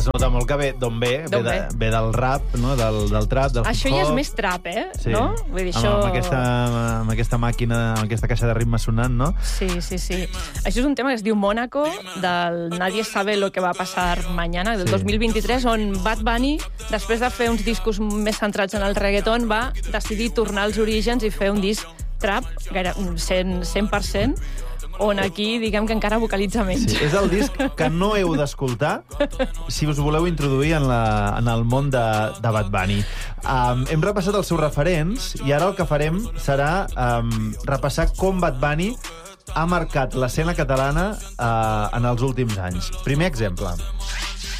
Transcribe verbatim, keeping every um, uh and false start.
es nota molt que ve d'on ve, ve, de, ve del rap, no? del, del trap, del Això hip-hop. ja és més trap, eh? Sí. No? Vull dir, amb, això... amb, aquesta, amb aquesta màquina, amb aquesta caixa de ritme sonant, no? Sí, sí, sí. Això és un tema que es diu Mónaco, del Nadie sabe lo que va passar mañana, del Sí. dos mil vint-i-tres, on Bad Bunny, després de fer uns discos més centrats en el reggaeton, va decidir tornar als orígens i fer un disc trap, gaire, cent, cent per cent, on aquí, diguem que encara vocalitza menys. Sí, és el disc que no heu d'escoltar si us voleu introduir en, la, en el món de, de Bad Bunny. Um, hem repassat els seus referents i ara el que farem serà um, repassar com Bad Bunny ha marcat l'escena catalana uh, en els últims anys. Primer exemple.